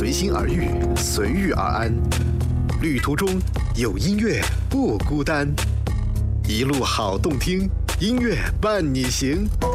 随心而遇，随遇而安。旅途中有音乐不孤单，一路好动听，音乐伴你行。